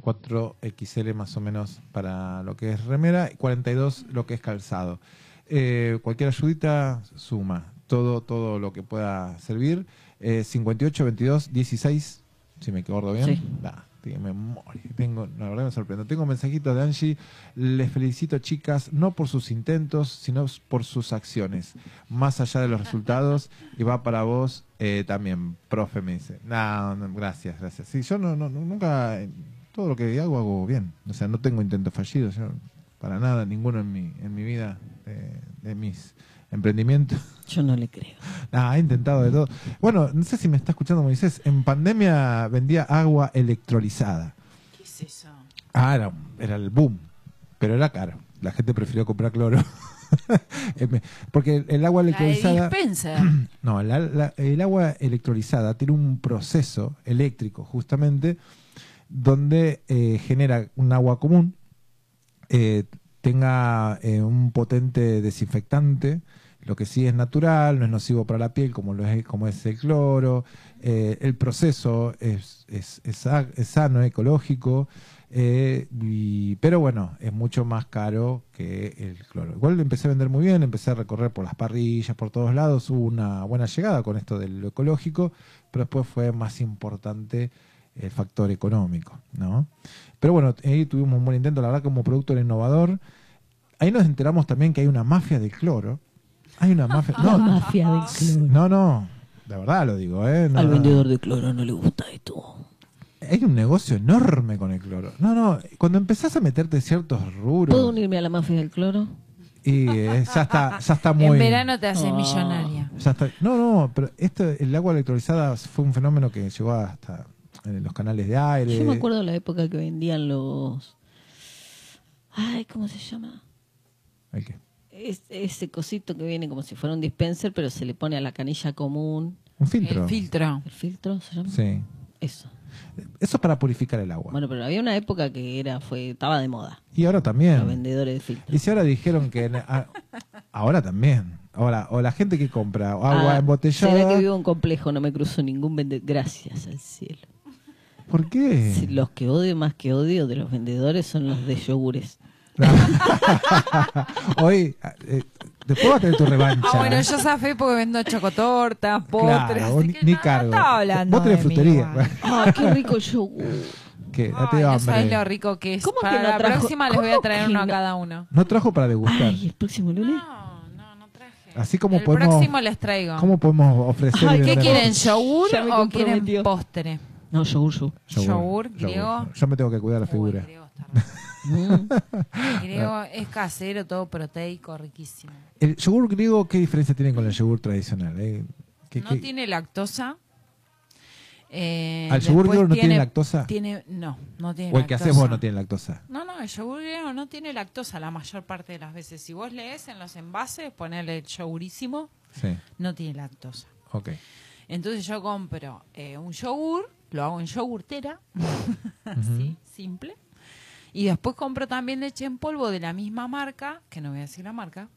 4XL más o menos para lo que es remera, y 42 lo que es calzado. Cualquier ayudita suma, todo lo que pueda servir. 58, 22, 16, si me acuerdo bien. Sí. Qué memoria. La verdad me sorprendo. Tengo mensajitos de Angie. Les felicito, chicas, no por sus intentos, sino por sus acciones. Más allá de los resultados, y va para vos también, profe, me dice. No, gracias. Sí, yo nunca, todo lo que hago bien. O sea, no tengo intentos fallidos. Yo, para nada, ninguno en mi vida, de mis emprendimientos. Yo no le creo. He intentado de todo. Bueno, no sé si me está escuchando Moisés. En pandemia vendía agua electrolizada. ¿Qué es eso? Era el boom. Pero era caro. La gente prefirió comprar cloro. Porque el agua electrolizada... La dispenser. No, el agua electrolizada tiene un proceso eléctrico, justamente, donde genera un agua común, tenga un potente desinfectante. Lo que sí es natural, no es nocivo para la piel, como es el cloro. El proceso es sano, ecológico, pero bueno, es mucho más caro que el cloro. Igual lo empecé a vender muy bien, empecé a recorrer por las parrillas, por todos lados. Hubo una buena llegada con esto de lo ecológico, pero después fue más importante el factor económico, ¿no? Pero bueno, ahí tuvimos un buen intento, la verdad, como producto era innovador. Ahí nos enteramos también que hay una mafia del cloro. Hay una mafia. La mafia del cloro. No, de verdad lo digo, No, Al vendedor de cloro no le gusta esto. Hay un negocio enorme con el cloro. No, cuando empezás a meterte ciertos rubros. ¿Puedo unirme a la mafia del cloro? Y ya está muy. En verano te haces millonaria. Ya está. No, pero el agua electrolizada fue un fenómeno que llegó hasta en los canales de aire. Yo me acuerdo de la época que vendían los... ¿cómo se llama? ¿El qué? Ese cosito que viene como si fuera un dispenser, pero se le pone a la canilla común. Un filtro. El filtro. ¿El filtro se llama? Sí. Eso. Eso es para purificar el agua. Bueno, pero había una época que estaba de moda. Y ahora también. Los vendedores de filtros. Y si ahora dijeron que... ahora también. Ahora, o la gente que compra agua embotellada... Se ve que vivo en un complejo, no me cruzo ningún vendedor. Gracias al cielo. ¿Por qué? Sí, los que odio más que odio de los vendedores son los de yogures. Hoy, después vas a tener tu revancha. Bueno, yo zafé porque vendo chocotortas, postres. Claro, así que ni no cargo. estaba hablando Vos tenés de mí, frutería. igual. Qué rico el yogur. ¿Qué? Ay, Te dio no sabés hambre. lo rico que es. ¿Cómo Para que no la trajo? próxima les voy a ¿Cómo traer que uno a no? cada uno. No trajo para degustar. Ay, ¿el próximo lunes? No traje. Así como el podemos... próximo les traigo. ¿Cómo podemos ofrecer? Ay, y ¿Qué vender? quieren, yogur Ya me o quieren comprometió. postre? No, yogur. Yogur griego. Yo me tengo que cuidar la figura. Uy, griego está rico. Mm. El griego es casero, todo proteico, riquísimo. ¿El yogur griego qué diferencia tiene con el yogur tradicional? No tiene lactosa. ¿Al yogur griego no tiene lactosa? No tiene ¿O el que haces vos no tiene lactosa? No, el yogur griego no tiene lactosa la mayor parte de las veces. Si vos lees en los envases, ponerle el yogurísimo, Sí. no tiene lactosa. Ok. Entonces yo compro un yogur, lo hago en yogurtera, así, simple. Y después compro también leche en polvo de la misma marca, que no voy a decir la marca,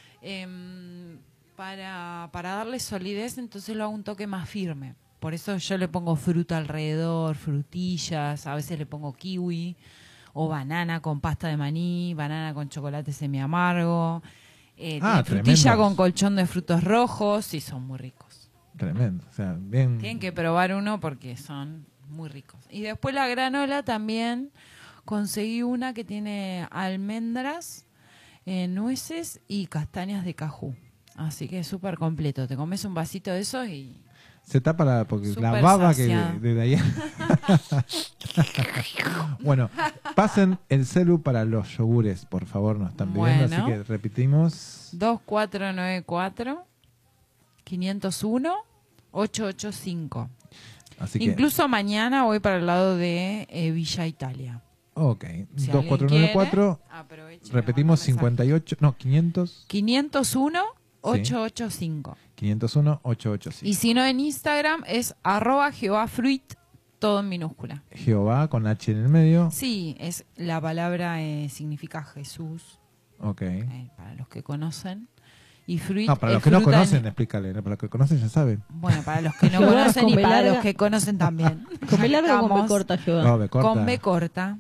para darle solidez, entonces lo hago un toque más firme. Por eso yo le pongo fruta alrededor, frutillas, a veces le pongo kiwi, o banana con pasta de maní, banana con chocolate semi-amargo, frutilla tremendos. con colchón de frutos rojos, y son muy ricos. Tremendo. O sea, bien. Tienen que probar uno porque son muy ricos. Y después la granola también conseguí una que tiene almendras, nueces y castañas de cajú. Así que es súper completo. Te comes un vasito de esos y... Se tapa porque la Súper baba saciado. que de ahí. Bueno, pasen el celu para los yogures, por favor, nos están pidiendo. Bueno. Así que repetimos. 2494 501 885. Así que, Incluso mañana voy para el lado de Villa Italia. ok. Si 2494, alguien quiere, aprovechen, repetimos me manda mensaje. 58, no, 500, 501 885. 501, 885. Y si no, en Instagram es @jehovafruit, todo en minúscula. Jehová con H en el medio. Sí, es la palabra significa Jesús, Ok. para los que conocen. Y fruit No, para es los que no fruta conocen, explícale. ¿No? Para los que conocen ya saben. Bueno, para los que no Jehová conocen con y B para larga. los que conocen también. ¿Con B larga o con B Estamos corta, Jehová? No, me corta. Con B corta.